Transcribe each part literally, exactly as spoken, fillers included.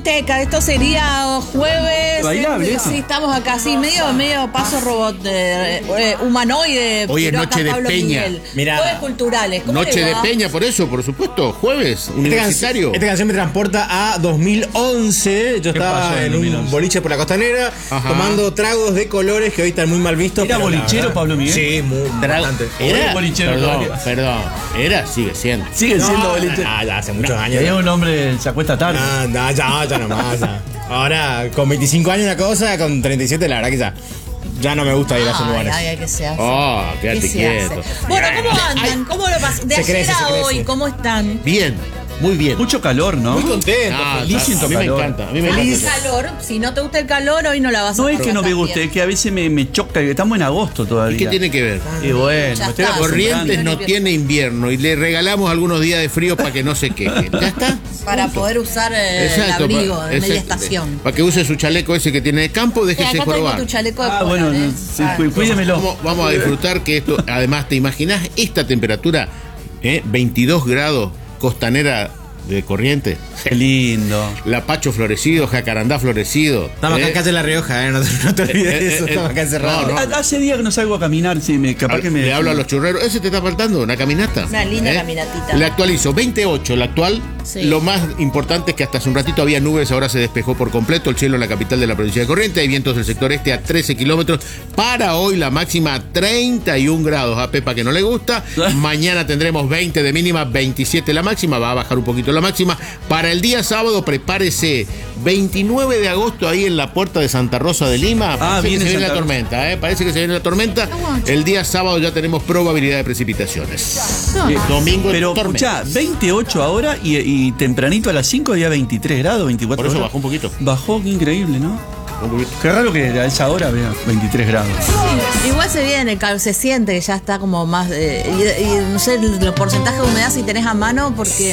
Azteca. Esto sería jueves. Bailable, eh, eso. Sí, estamos acá, sí, medio, medio paso robot, eh, eh, humanoide. Hoy es pero noche acá de Pablo Peña. Miguel. Mirá. Jueves culturales. ¿Cómo Noche le de va? Peña, por eso, por supuesto. Jueves, universitario. Esta canción me transporta a dos mil once. Yo ¿Qué estaba pasó en en dos mil un once? boliche por la costanera, Ajá. tomando tragos de colores que hoy están muy mal vistos. ¿Era pero la bolichero, verdad- Pablo Miguel? Sí, muy Tra- bastante. Era, bolichero perdón, todavía. perdón. Era, sigue siendo. Sigue siendo No, boliche. ah, ya hace muchos Y años. había un hombre, se acuesta tarde. Ah, no, ya, ya nomás. Ya. Ahora, con veinticinco años una cosa, con treinta y siete la verdad que ya, ya no me gusta ir a esos Ay, lugares. ay, ay, ¿qué se hace? Oh, ¿Qué quédate se quieto. hace? Bueno, ¿cómo andan? ¿Cómo lo pasan? De Se ayer crece, a se crece. hoy, ¿cómo están? Bien, muy bien. Mucho calor, ¿no? Muy contento, Ah, feliz. está- a mí me calor. encanta. A mí me Feliz encanta. calor. Si no te gusta el calor, hoy no la vas a No es que pasar no me tan guste, bien. es que a veces me, me choca. Estamos en agosto todavía. ¿Y qué tiene que ver? Y bueno, Ya me estoy está. acostumbrando. Corrientes no tiene invierno y le regalamos algunos días de frío para que no se queje. ¿Ya está? Para poder usar eh, Exacto, el abrigo pa- de media exacto. estación. Para que use su chaleco ese que tiene de campo, Eh, déjese acá tengo jorobar. tu chaleco de Ah, polar, bueno, ¿eh? sí, Ah, cu- cuídemelo. Vamos, vamos a disfrutar que esto, además, ¿te imaginas esta temperatura? ¿Eh? veintidós grados, costanera de Corrientes. Qué lindo. Lapacho florecido, jacarandá florecido. Estamos acá ¿eh? en Calle La Rioja, ¿eh? No te, no te olvides Eh, de eso, eh, estamos acá encerrados. no, no. Ha- Hace días que no salgo a caminar, sí, me, capaz que me. Le hablo a los churreros. ¿Ese te está faltando? ¿Una caminata? Una linda caminatita. Le actualizo. veintiocho, la actual. Sí. Lo más importante es que hasta hace un ratito había nubes, ahora se despejó por completo el cielo en la capital de la provincia de Corrientes. Hay vientos del sector este a trece kilómetros. Para hoy la máxima a treinta y un grados. A Pepa que no le gusta. Mañana tendremos veinte de mínima, veintisiete la máxima. Va a bajar un poquito la máxima. Para el día sábado, prepárese. veintinueve de agosto ahí en la puerta de Santa Rosa de Lima. Ah, Parece que viene se viene la Santa- tormenta, ¿eh? Parece que se viene la tormenta. El día sábado ya tenemos probabilidad de precipitaciones. No. Eh, Domingo Pero tormenta. escuchá, veintiocho ahora y, y tempranito a las cinco había veintitrés grados, veinticuatro Por eso grados. bajó un poquito. Bajó, qué increíble, ¿no? Un poquito. Qué raro que a esa hora vea veintitrés grados. Igual se viene el calor, se siente que ya está como más. eh, y, y no sé los porcentajes de humedad si tenés a mano, porque.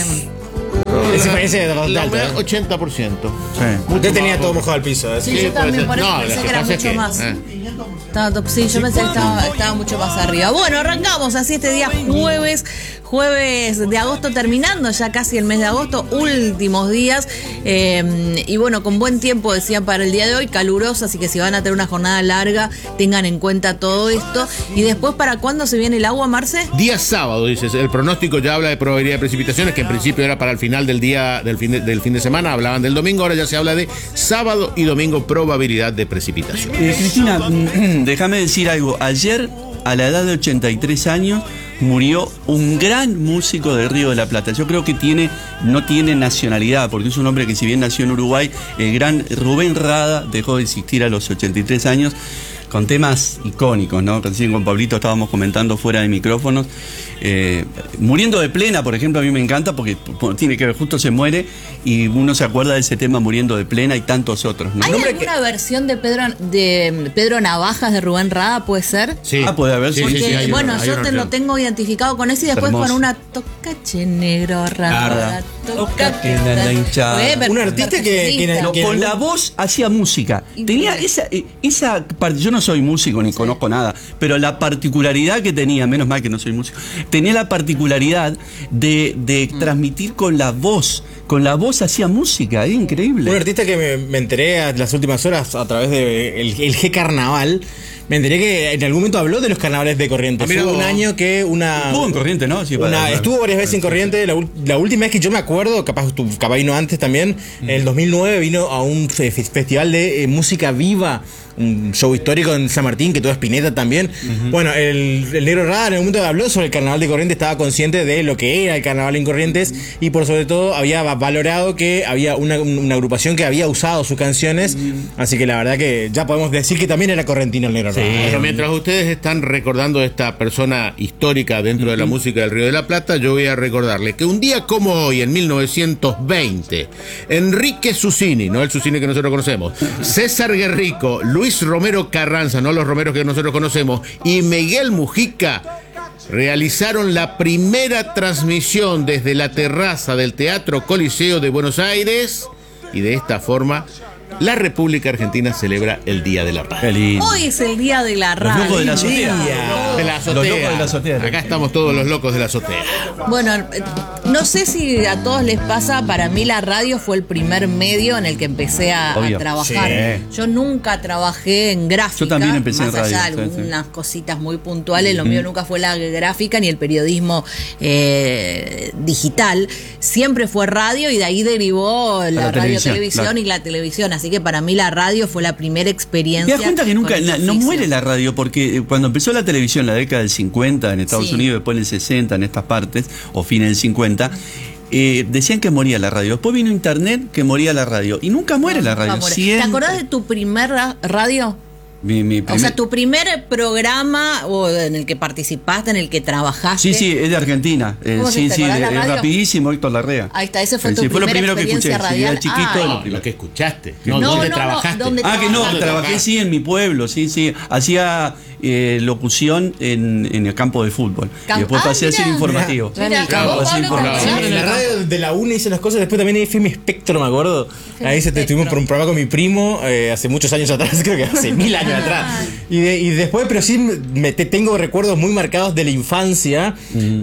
Ese país es de La alta, humedad, ¿eh? ochenta por ciento. Sí. Usted tenía todo mojado al piso, ¿eh? Sí, Sí, yo puede también, ser. por eso No, pensé lo que que era pasa es mucho que, más. eh. Estaba- sí, yo pensé que estaba, estaba mucho más arriba. Bueno, arrancamos así este día jueves, jueves de agosto terminando, ya casi el mes de agosto, últimos días. Eh, y bueno, con buen tiempo decían para el día de hoy, caluroso, así que si van a tener una jornada larga, tengan en cuenta todo esto. Y después, ¿para cuándo se viene el agua, Marce? Día sábado, dices. El pronóstico ya habla de probabilidad de precipitaciones, que en principio era para el final del día, del fin de, del fin de semana. Hablaban del domingo, ahora ya se habla de sábado y domingo, probabilidad de precipitación. Eh, Cristina, mm, déjame decir algo. Ayer, a la edad de ochenta y tres años, murió un gran músico del Río de la Plata. Yo creo que tiene, no tiene nacionalidad, porque es un hombre que si bien nació en Uruguay, el gran Rubén Rada dejó de existir a los ochenta y tres años, con temas icónicos, ¿no? Recién con Pablito estábamos comentando fuera de micrófonos. Eh, Muriendo de Plena, por ejemplo, a mí me encanta porque p- tiene que ver, justo se muere y uno se acuerda de ese tema Muriendo de Plena y tantos otros, ¿no? ¿Hay alguna versión de Pedro, de Pedro Navajas de Rubén Rada, puede ser? Sí. Ah, puede haber, sí, Porque, sí, hay bueno, una- hay yo una te lo versión. tengo identificado con ese y después Hermoso. con una tocache negro rara. Toca que la- la hinchada. Un artista que- que- No, que- con la voz hacía música. Tenía esa, eh, esa parte. Yo no soy músico ni conozco nada, pero la particularidad que tenía, menos mal que no soy músico, tenía la particularidad de, de transmitir con la voz. Con la voz hacía música, es increíble. Un artista que me, me enteré a las últimas horas a través de el, el G Carnaval. Me enteré que en algún momento habló de los carnavales de Corrientes. Ah, mira Hubo un vos. año que una. Estuvo en Corrientes, ¿no? Sí, una- para- estuvo varias veces en Corrientes. La, ul- la última vez que yo me acuerdo, capaz, estuvo- capaz vino antes también, en el dos mil nueve vino a un fe- fe- festival de eh, música viva, un show histórico en San Martín, que tuvo Spinetta también. Bueno, el, el Negro Rada en algún momento habló sobre el carnaval de Corrientes, estaba consciente de lo que era el carnaval en Corrientes y por sobre todo había va- valorado que había una, una agrupación que había usado sus canciones. Así que la verdad que ya podemos decir que también era correntino el Negro Rada. Pero mientras ustedes están recordando a esta persona histórica dentro de la música del Río de la Plata, yo voy a recordarle que un día como hoy, en mil novecientos veinte, Enrique Susini, no el Susini que nosotros conocemos, César Guerrico, Luis Romero Carranza, no los Romeros que nosotros conocemos, y Miguel Mujica realizaron la primera transmisión desde la terraza del Teatro Coliseo de Buenos Aires, y de esta forma la República Argentina celebra el Día de la Radio. Qué lindo. Hoy es el día de la Los radio. locos de la azotea. Día. De la azotea. Los locos de la azotea. Acá estamos todos los locos de la azotea. Bueno, eh, no sé si a todos les pasa, para mí la radio fue el primer medio en el que empecé a, Obvio. a trabajar. Sí. Yo nunca trabajé en gráfica. Yo también empecé más en radio, allá de sí, sí. algunas cositas muy puntuales, lo mío nunca fue la gráfica ni el periodismo eh, digital. Siempre fue radio y de ahí derivó la, la radio televisión, televisión claro. y la televisión. Así que para mí la radio fue la primera ¿Te experiencia. das cuenta que nunca con el na- no oficio. muere la radio? Porque eh, cuando empezó la televisión en la década del cincuenta en Estados Sí. Unidos, después en el sesenta en estas partes, o fines del cincuenta, eh, decían que moría la radio. Después vino internet, que moría la radio. Y nunca muere la radio. Nunca muere. ¿Te Siempre. acordás de tu primer ra- radio? Mi, mi O primer- sea, tu primer programa o en el que participaste, en el que trabajaste. Sí, sí, es de Argentina. Eh, ¿Cómo se sí, te sí, acordás la es radio? rapidísimo, Héctor Larrea. Ahí está, ese fue Eh, tu sí, fue lo primera primero que escuché. experiencia Sí, era radial. chiquito. Ah, lo No, primero. lo que escuchaste. No, No, ¿dónde no, no, trabajaste? ¿dónde Ah, que no, trabajaste? trabajé sí en mi pueblo, sí, sí. Hacía eh, locución en, en el campo de fútbol. Cam- y después ah, pasé a ser mira. informativo. Mira, Claro, vos, así Pablo, informativo. trabajás En la radio de la una hice las cosas, después también ahí fui mi espectro, me acuerdo. Ahí se te estuvimos por un programa con mi primo eh, hace muchos años atrás, creo que hace mil años atrás. Y, de- y después, pero sí me, te tengo recuerdos muy marcados de la infancia,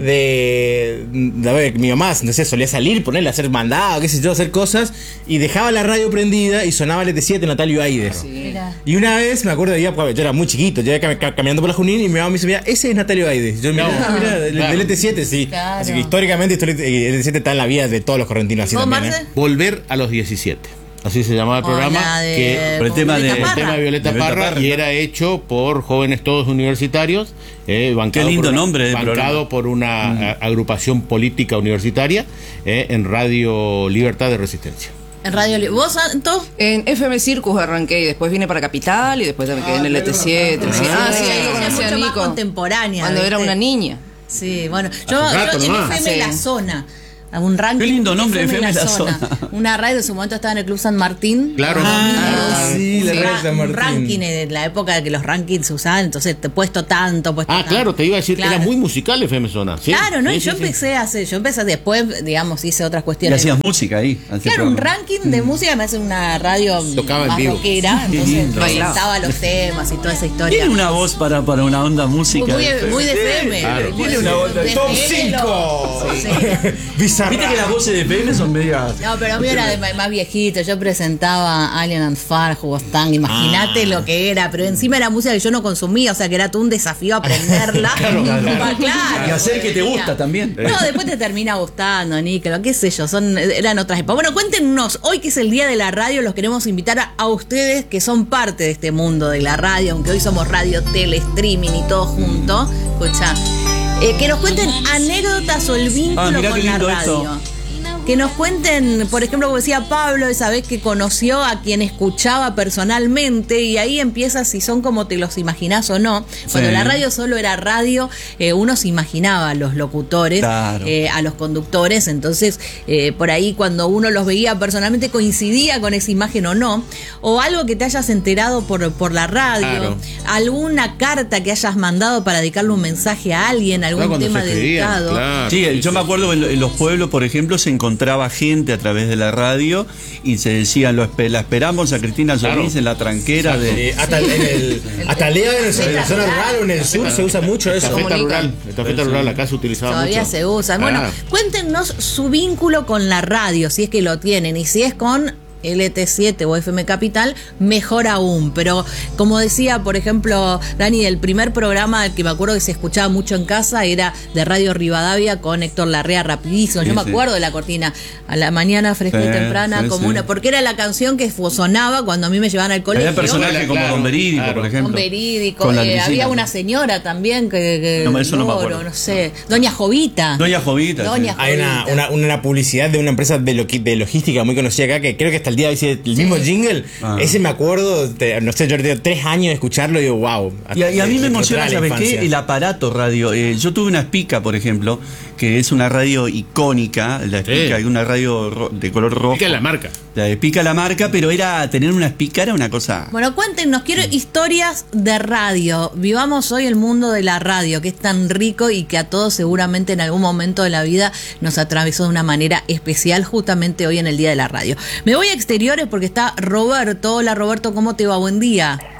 de, de a ver, mi mamá, no sé, solía salir, ponerle a hacer mandado, qué sé yo, hacer cosas, y dejaba la radio prendida y sonaba el E T siete Natalio Aides. Mira. Y una vez me acuerdo, yo era muy chiquito, yo iba cam- cam- caminando por la Junín y mi mamá me dice, mira, ese es Natalio Aides. Yo, mira, No. ah, mira, del, Claro. del E T siete, sí. Claro. Así que históricamente el E T siete está en la vida de todos los correntinos así ¿Vos, también. Marce? ¿eh? Volver a los diecisiete. Así se llamaba el programa. O la de que Por el tema de- Violeta el Parra. tema de Violeta, Violeta Parra, Parra, y claro. era hecho por jóvenes todos universitarios, eh, bancado Qué lindo por una, nombre de bancado programa. por una a- agrupación política universitaria eh, en Radio Libertad de Resistencia. En Radio Li- ¿Vos, Santo? En F M Circus arranqué y después vine para Capital y después me quedé en el E T siete. Sí, Ah, ah, sí, sí, ahí lo ella es conocí a mucho más Nico. contemporánea. Cuando era ¿viste? una niña. Sí, bueno, yo, Hace un rato yo en nomás. F M La Sí. Zona. Un ranking. Qué lindo nombre, F M La Zona. Una radio en su momento estaba en el Club San Martín. Claro. Ah, sí, la Un radio ra- San un Martín. ranking en la época de que los rankings se usaban, entonces te he puesto tanto, puesto Ah, tanto. claro, te iba a decir, Claro. era muy musical F M Zona. ¿sí? Claro, ¿no? Sí, Y sí, yo sí. empecé a hacer, yo empecé después, digamos, hice otras Y cuestiones. hacías música ahí. hacías Claro, un programa. ranking de música me hace una radio Tocaba en más vivo. rockera, Qué entonces lindo. presentaba los temas y toda esa historia. Tiene una voz para, para una onda música. muy, muy de F M. Claro. Muy Tiene de- una onda- de Top F M, cinco. sí. Bizarra. Viste que las voces de F M son medias. No, pero a mí era de ma- más viejito. Yo presentaba Alien and Far, Jugostang. Imagínate lo que era. Pero encima era música que yo no consumía. O sea que era todo un desafío aprenderla. Claro, claro. Pa- claro, Y hacer que te porque gusta también. No, después te termina gustando, Níquelo. Qué sé yo. Son, eran otras épocas. Bueno, cuéntenos. Hoy que es el día de la radio, los queremos invitar a, a ustedes que son parte de este mundo de la radio. Aunque hoy somos radio, tele, streaming y todo junto. Escucha. Eh, que nos cuenten anécdotas o el vínculo Ah, mirá con qué la lindo radio. esto. Que nos cuenten, por ejemplo, como decía Pablo, esa vez que conoció a quien escuchaba personalmente, y ahí empieza si son como te los imaginás o no. Cuando Sí. la radio solo era radio, eh, uno se imaginaba a los locutores, Claro. eh, a los conductores, entonces eh, por ahí cuando uno los veía personalmente coincidía con esa imagen o no, o algo que te hayas enterado por, por la radio, Claro. alguna carta que hayas mandado para dedicarle un mensaje a alguien, algún Claro, cuando tema se escribían, dedicado. claro. Sí, yo me acuerdo en, en los pueblos, por ejemplo, se encontraba gente a través de la radio y se decían, lo espe- la esperamos a Cristina Solís Claro. en la tranquera de... Eh, hasta, en el, hasta Lea, en, el- en la zona rural o en el sur se usa mucho eso. Estafeta Comunica. rural, estafeta rural acá se utilizaba Todavía mucho. se usa. Bueno, Ah. cuéntenos su vínculo con la radio, si es que lo tienen, y si es con L T siete o F M Capital, mejor aún. Pero como decía, por ejemplo, Dani, el primer programa que me acuerdo que se escuchaba mucho en casa era de Radio Rivadavia con Héctor Larrea, rapidísimo. Yo Sí, me sí. acuerdo de la cortina a la mañana fresca y Sí, temprana, sí, como sí. una, porque era la canción que fu- sonaba cuando a mí me llevaban al colegio. Había personajes como Claro, Don Verídico, claro. por ejemplo. Con Verídico, Con la eh, Cristina. había una señora también que, que No, eso no me Loro, acuerdo. no sé, Doña Jovita. Doña Jovita. Doña sí. Hay una, una, una publicidad de una empresa de, loqui- de logística muy conocida acá que creo que hasta el día de hoy sigue el mismo jingle. Ah. Ese me acuerdo, te- no sé, yo tengo tres años de escucharlo y digo, wow. Y a, y a mí me emociona, retrotrae la ¿sabes qué? infancia. El aparato radio. Eh, yo tuve una Spica, por ejemplo, que es una radio icónica. La Spica, Sí. una radio ro- de color rojo. Pica la marca. La de Spica la marca, pero era tener una Spica era una cosa... Bueno, cuéntenos, quiero historias de radio. Vivamos hoy el mundo de la radio, que es tan rico y que a todos seguramente en algún momento de la vida nos atravesó de una manera especial, justamente hoy en el Día de la Radio. Me voy a exteriores porque está Roberto. Hola Roberto, ¿cómo te va? Buen día.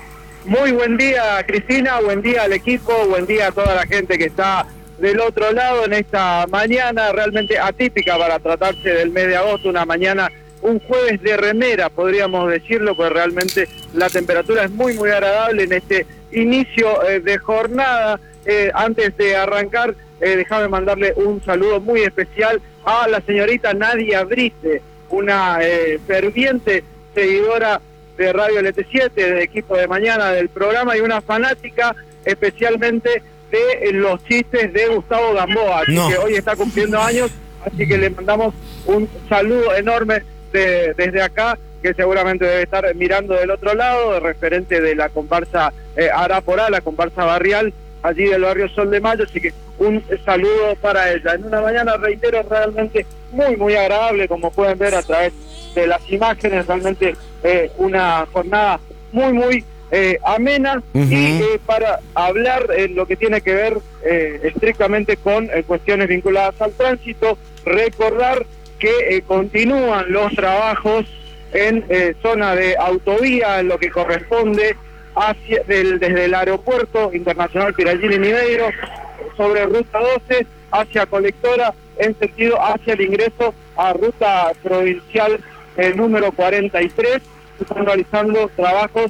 Muy buen día, Cristina, buen día al equipo, buen día a toda la gente que está del otro lado en esta mañana realmente atípica para tratarse del mes de agosto, una mañana, un jueves de remera, podríamos decirlo, pues realmente la temperatura es muy, muy agradable en este inicio eh, de jornada. Eh, antes de arrancar, eh, déjame mandarle un saludo muy especial a la señorita Nadia Brice, una eh, ferviente seguidora de Radio L T siete, del equipo de mañana del programa, y una fanática especialmente de eh, los chistes de Gustavo Gamboa, así no. que hoy está cumpliendo años, así que le mandamos un saludo enorme de, desde acá, que seguramente debe estar mirando del otro lado, referente de la comparsa eh, Araporá, la comparsa barrial, allí del barrio Sol de Mayo, así que un saludo para ella. En una mañana, reitero, realmente muy, muy agradable, como pueden ver a través de las imágenes, realmente eh, una jornada muy, muy eh, amena. Uh-huh. Y eh, para hablar en eh, lo que tiene que ver eh, estrictamente con eh, cuestiones vinculadas al tránsito, recordar que eh, continúan los trabajos en eh, zona de autovía, en lo que corresponde hacia del, desde el aeropuerto internacional Pirallini Niveiro, sobre ruta doce, hacia Colectora, en sentido hacia el ingreso a ruta provincial eh, número cuarenta y tres. Están realizando trabajos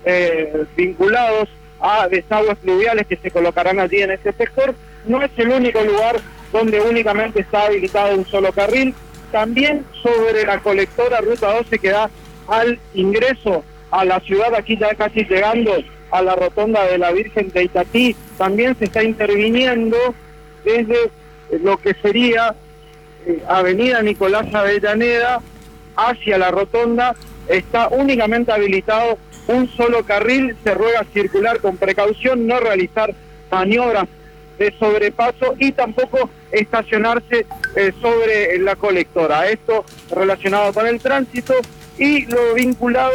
eh, vinculados a desagües fluviales que se colocarán allí en este sector. No es el único lugar donde únicamente está habilitado un solo carril. También sobre la Colectora, ruta doce, que da al ingreso a la ciudad, aquí ya casi llegando a la rotonda de la Virgen de Itatí, también se está interviniendo desde lo que sería eh, Avenida Nicolás Avellaneda hacia la rotonda. Está únicamente habilitado un solo carril, se ruega circular con precaución, no realizar maniobras de sobrepaso y tampoco estacionarse eh, sobre la Colectora. Esto relacionado con el tránsito y lo vinculado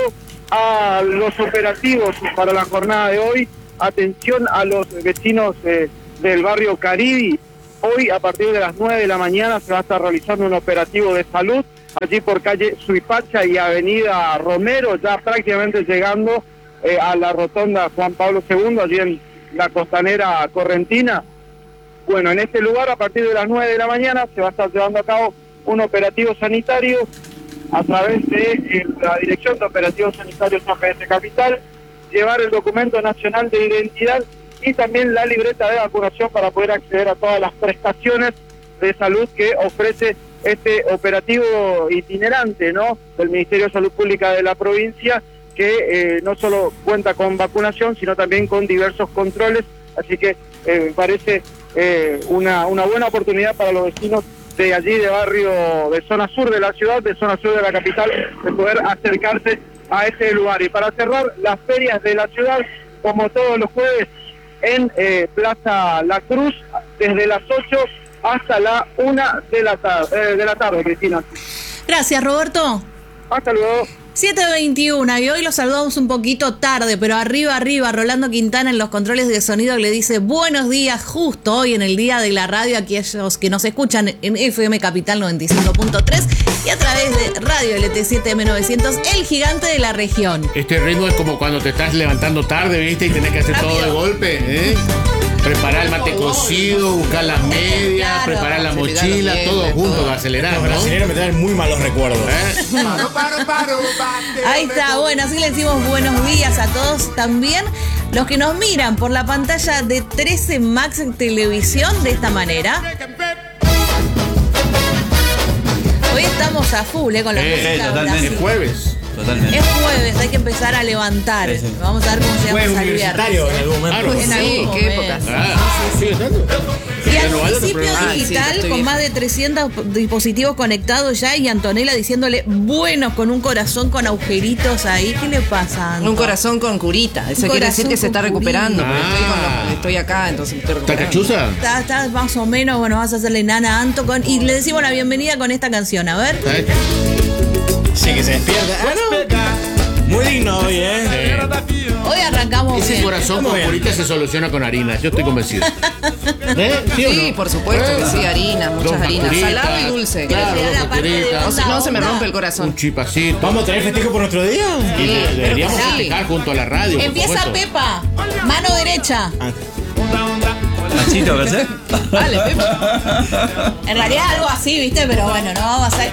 a los operativos para la jornada de hoy. Atención a los vecinos eh, del barrio Caribe. Hoy a partir de las nueve de la mañana se va a estar realizando un operativo de salud allí por calle Suipacha y avenida Romero, ya prácticamente llegando eh, a la rotonda Juan Pablo segundo, allí en la costanera correntina. Bueno, en este lugar a partir de las nueve de la mañana se va a estar llevando a cabo un operativo sanitario a través de eh, la Dirección de Operativos Sanitarios O P S Capital, llevar el documento nacional de identidad y también la libreta de vacunación para poder acceder a todas las prestaciones de salud que ofrece este operativo itinerante, ¿no?, del Ministerio de Salud Pública de la provincia, que eh, no solo cuenta con vacunación, sino también con diversos controles, así que eh, me parece eh, una, una buena oportunidad para los vecinos de allí, de barrio, de zona sur de la ciudad, de zona sur de la capital, de poder acercarse a este lugar. Y para cerrar, las ferias de la ciudad, como todos los jueves, en eh, Plaza La Cruz, desde las ocho hasta la una de la, tar- eh, de la tarde, Cristina. Gracias, Roberto. Hasta luego. siete veintiuno, y hoy los saludamos un poquito tarde, pero arriba, arriba, Rolando Quintana en los controles de sonido le dice buenos días, justo hoy en el Día de la Radio, a aquellos que nos escuchan en F M Capital noventa y cinco punto tres y a través de Radio L T siete M novecientos, el gigante de la región. Este ritmo es como cuando te estás levantando tarde, ¿viste? Y tenés que hacer Rápido. todo de golpe, ¿eh? Preparar el mate cocido, buscar las medias, Claro. preparar la Acelerar mochila, los todo dientes, junto, todo. acelerar, Los ¿no? brasileños me traen muy malos recuerdos. ¿Eh? Ahí está, bueno, así le decimos buenos días a todos, también los que nos miran por la pantalla de trece Max Televisión de esta manera. Hoy estamos a full, ¿eh? Con la Eh, música totalmente. Es Brasil. jueves. Totalmente. Es jueves, hay que empezar a levantar. Sí, sí. Vamos a ver cómo Fue llegamos al universitario viernes. en algún momento. Claro. En Sí, algún qué momento. épocas. Ah, ¿sigue estando? Y Ya no hay otro Anticipio programa. Ah, sí, Digital estoy con bien. más de trescientos dispositivos conectados ya, y Antonella diciéndole buenos con un corazón con agujeritos ahí. ¿Qué le pasa, Anto? Un corazón con curita. Eso Un quiere decir corazón que se está con recuperando. curita. Porque estoy, con Ah. los- estoy acá, entonces me estoy ¿Está recuperando. cachuza? Está, está más o menos, bueno, vas a hacerle nana a Anto con, y le decimos la bienvenida con esta canción, a ver. ¿Sabes? Sí, que se despierta. Muy digno hoy, ¿eh? Hoy arrancamos Ese bien. corazón con bien. curita se soluciona con harina, yo estoy convencido. ¿Eh? ¿Sí, o Sí, no? por supuesto que sí, harina, muchas Dos harinas, facturitas, salado y dulce. Claro, Quiero dos llegar a la parte de facturitas, O si no, se me onda. rompe el corazón. un chipacito. ¿Vamos a tener festejo por nuestro día? Y de- espero deberíamos que sí. festejar junto a la radio. por Empieza supuesto. Pepa, mano derecha. ¿Así te vas a hacer? Dale, Pepe. En realidad algo así, ¿viste? Pero bueno, no vamos a hacer.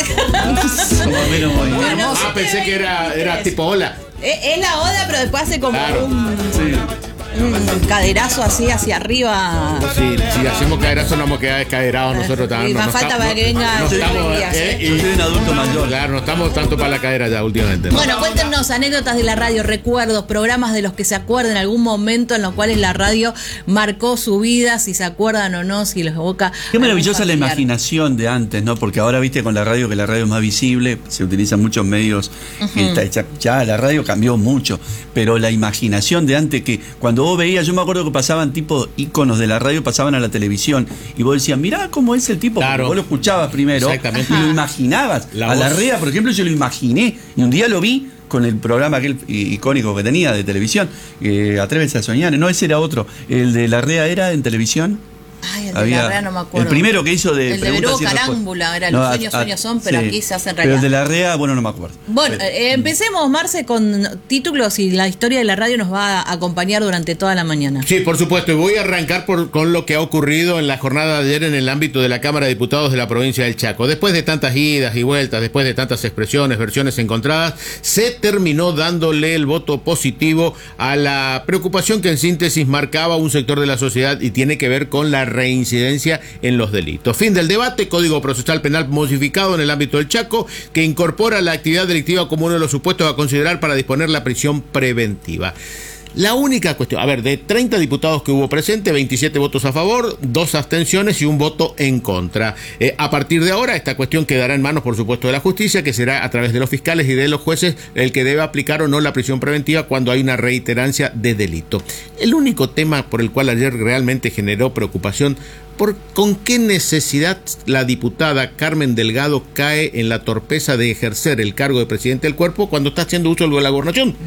Como menos muy. Bueno, Ah, pensé que era, era tipo hola. Es, es la oda, pero después hace como Claro. un, Sí. un caderazo así hacia arriba. Si, si hacemos caderazo, no vamos a quedar descaderados nosotros Y también. más no falta está- para que venga no Chuy estamos, Díaz, eh, Yo soy un adulto mayor. Claro, no estamos tanto para la cadera ya últimamente. ¿no? Bueno, cuéntenos anécdotas de la radio, recuerdos, programas de los que se acuerden en algún momento en los cuales la radio marcó su vida, si se acuerdan o no, si los evoca. Qué maravillosa algún la familiar. imaginación de antes, ¿no? Porque ahora viste con la radio que la radio es más visible, se utilizan muchos medios, que está hecha- ya la radio cambió mucho, pero la imaginación de antes que cuando vos veías, yo me acuerdo que pasaban tipo íconos de la radio, pasaban a la televisión y vos decías, mirá cómo es el tipo, porque Claro. vos lo escuchabas primero Exactamente. y lo imaginabas. La a la voz. Rea, por ejemplo, yo lo imaginé y un día lo vi con el programa aquel i- icónico que tenía de televisión, eh, Atrévese a soñar, no, ese era otro, el de la Rea era en televisión. Ay, el de la Rea no me acuerdo. El primero que hizo de El de preguntas Verbo y respuestas. Carámbula, era Los sueños, sueños son, pero aquí se hacen Pero el de realidad. la Rea, bueno, no me acuerdo. Bueno, eh, empecemos, Marce, con títulos y la historia de la radio nos va a acompañar durante toda la mañana. Sí, por supuesto, y voy a arrancar por, con lo que ha ocurrido en la jornada de ayer en el ámbito de la Cámara de Diputados de la provincia del Chaco. Después de tantas idas y vueltas, después de tantas expresiones, versiones encontradas, se terminó dándole el voto positivo a la preocupación que en síntesis marcaba un sector de la sociedad y tiene que ver con la reincidencia en los delitos. Fin del debate, Código Procesal Penal modificado en el ámbito del Chaco, que incorpora la actividad delictiva como uno de los supuestos a considerar para disponer la prisión preventiva. La única cuestión, a ver, de treinta diputados que hubo presente, veintisiete votos a favor, dos abstenciones y un voto en contra. Eh, a partir de ahora, esta cuestión quedará en manos, por supuesto, de la justicia, que será a través de los fiscales y de los jueces el que debe aplicar o no la prisión preventiva cuando hay una reiterancia de delito. El único tema por el cual ayer realmente generó preocupación, por con qué necesidad la diputada Carmen Delgado cae en la torpeza de ejercer el cargo de presidente del cuerpo cuando está haciendo uso de la gobernación.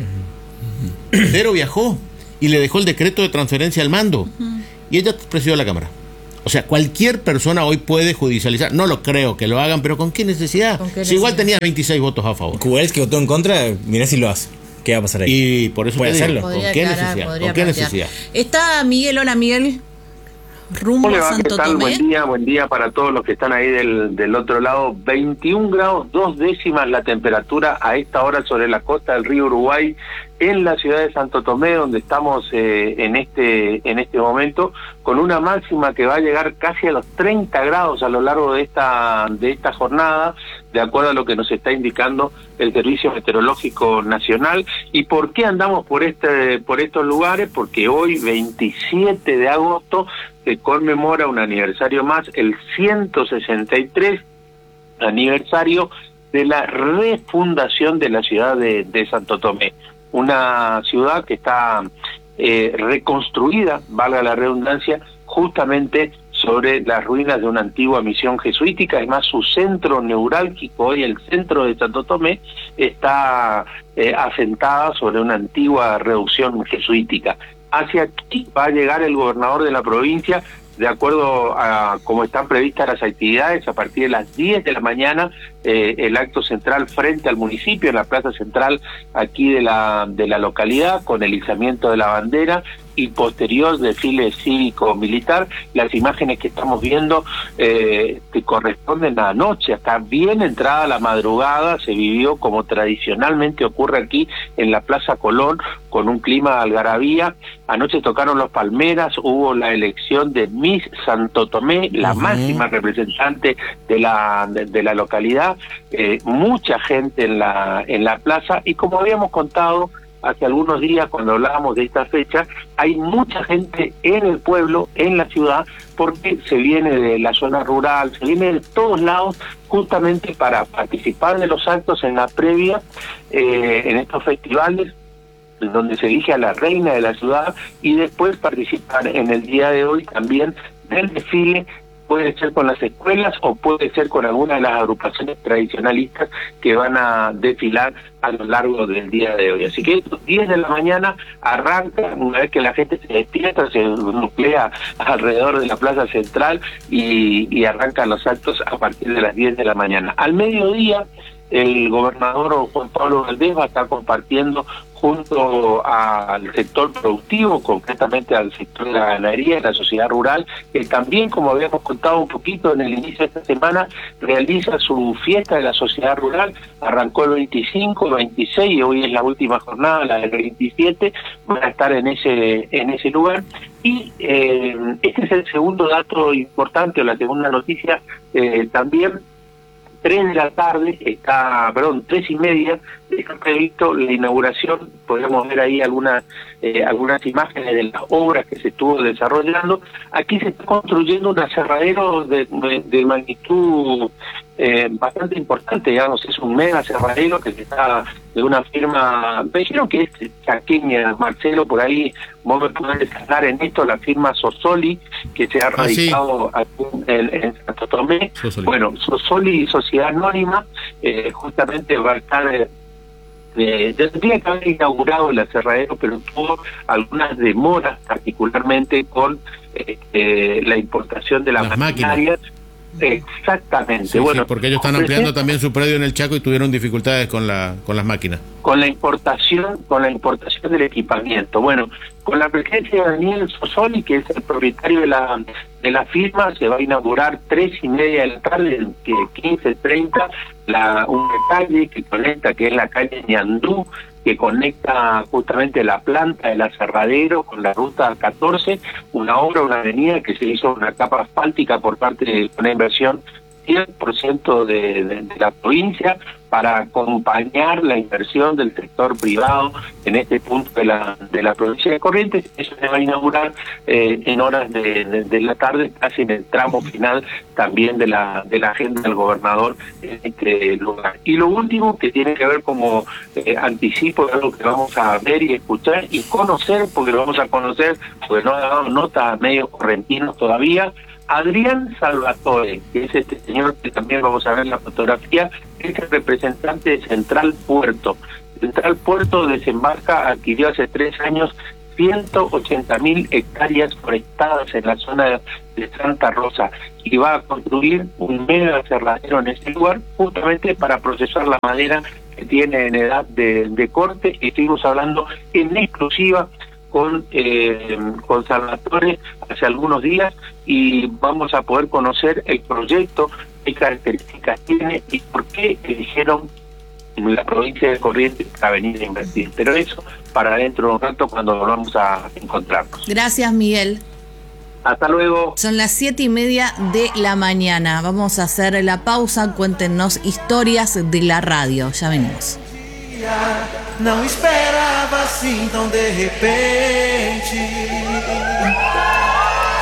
Pero viajó y le dejó el decreto de transferencia al mando. Uh-huh. Y ella presidió la Cámara. O sea, cualquier persona hoy puede judicializar. No lo creo que lo hagan, pero ¿con qué necesidad? ¿Con qué necesidad? Si igual tenía veintiséis votos a favor. Cubels que votó en contra, mirá si lo hace. ¿Qué va a pasar ahí? Y por eso puede te hacerlo. digo, ¿con Podría qué aclarar, necesidad? podría ¿Con qué plantear. necesidad? Está Miguel, hola Miguel. Rumbo ¿Cómo le a va? ¿Qué Santo tal? Tomé. Buen día, buen día para todos los que están ahí del, del otro lado. veintiún grados, dos décimas la temperatura a esta hora sobre la costa del río Uruguay, en la ciudad de Santo Tomé, donde estamos eh, en este en este momento, con una máxima que va a llegar casi a los treinta grados a lo largo de esta de esta jornada, de acuerdo a lo que nos está indicando el Servicio Meteorológico Nacional. ¿Y por qué andamos por este por estos lugares? Porque hoy, veintisiete de agosto, se conmemora un aniversario más, el ciento sesenta y tres aniversario de la refundación de la ciudad de, de Santo Tomé. Una ciudad que está eh, reconstruida, valga la redundancia, justamente sobre las ruinas de una antigua misión jesuítica. Además, su centro neurálgico, hoy el centro de Santo Tomé, está eh, asentada sobre una antigua reducción jesuítica. Hacia aquí va a llegar el gobernador de la provincia, de acuerdo a cómo están previstas las actividades, a partir de las diez de la mañana, eh, el acto central frente al municipio, en la plaza central aquí de la de la localidad, con el izamiento de la bandera y posterior desfile cívico-militar. Las imágenes que estamos viendo eh, que corresponden a anoche, hasta bien entrada la madrugada, se vivió como tradicionalmente ocurre aquí en la Plaza Colón, con un clima de algarabía. Anoche tocaron los Palmeras, hubo la elección de Miss Santo Tomé, la uh-huh. máxima representante de la de, de la localidad, eh, mucha gente en la en la plaza, y como habíamos contado hace algunos días cuando hablábamos de esta fecha, hay mucha gente en el pueblo, en la ciudad, porque se viene de la zona rural, se viene de todos lados justamente para participar de los actos en la previa, eh, en estos festivales, donde se elige a la reina de la ciudad, y después participar en el día de hoy también del desfile puede ser con las escuelas o puede ser con alguna de las agrupaciones tradicionalistas que van a desfilar a lo largo del día de hoy. Así que diez de la mañana arranca, una vez que la gente se despierta, se nuclea alrededor de la Plaza Central y, y arrancan los actos a partir de las diez de la mañana. Al mediodía, el gobernador Juan Pablo Valdés va a estar compartiendo junto al sector productivo, concretamente al sector de la ganadería y la sociedad rural, que también, como habíamos contado un poquito en el inicio de esta semana, realiza su fiesta de la sociedad rural. Arrancó el veinticinco, veintiséis y hoy es la última jornada, la del veintisiete, van a estar en ese en ese lugar. Y eh, este es el segundo dato importante, o la segunda noticia eh, también. Tres de la tarde, está, perdón, tres y media, está previsto la inauguración. Podemos ver ahí algunas eh, algunas imágenes de las obras que se estuvo desarrollando. Aquí se está construyendo un aserradero de, de, de magnitud eh, bastante importante, digamos, es un mega aserradero que está de una firma, me dijeron que es chaqueña, Marcelo, por ahí vos me podés descargar en esto, la firma Sosoli, que se ha radicado ah, sí. aquí en, en Santo Tomé. Sosoli. Bueno, Sosoli Sociedad Anónima, eh, justamente va a estar... Eh, Eh, tendría que haber inaugurado el aserradero, pero tuvo algunas demoras, particularmente con eh, eh, la importación de la las maquinaria. máquinas. Exactamente. Sí, bueno, sí, porque ellos están ampliando también su predio en el Chaco y tuvieron dificultades con la con las máquinas. Con la importación, con la importación del equipamiento. Bueno, con la presencia de Daniel Sosoli, que es el propietario de la de la firma, se va a inaugurar tres y media de la tarde, que quince treinta, la una calle que conecta, que es la calle Ñandú, que conecta justamente la planta del aserradero con la ruta catorce, una obra, una avenida que se hizo una capa asfáltica por parte de una inversión cien por ciento de, de, de la provincia para acompañar la inversión del sector privado en este punto de la de la provincia de Corrientes. Eso se va a inaugurar eh, en horas de, de, de la tarde, casi en el tramo final también de la de la agenda del gobernador en este lugar. Y lo último, que tiene que ver como eh, anticipo de algo que vamos a ver y escuchar y conocer, porque lo vamos a conocer, porque no ha dado nota a medios correntinos todavía. Adrián Salvatore, que es este señor que también vamos a ver en la fotografía, es el representante de Central Puerto. Central Puerto desembarca, adquirió hace tres años ciento ochenta mil hectáreas forestadas en la zona de Santa Rosa y va a construir un mega aserradero en ese lugar justamente para procesar la madera que tiene en edad de, de corte. Estuvimos hablando en exclusiva con eh, con Salvatore hace algunos días y vamos a poder conocer el proyecto, qué características tiene y por qué eligieron en la provincia de Corrientes para venir a invertir. Pero eso para dentro de un rato cuando volvamos a encontrarnos. Gracias, Miguel. Hasta luego. Son las siete y media de la mañana. Vamos a hacer la pausa. Cuéntenos historias de la radio. Ya venimos. Não esperava assim tão de repente.